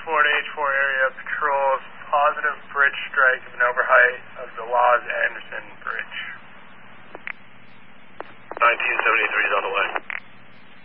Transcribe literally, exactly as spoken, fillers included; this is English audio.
four to H four area patrols positive bridge strike of an overheight of the Laws Anderson Bridge. nineteen seventy-three is on the way.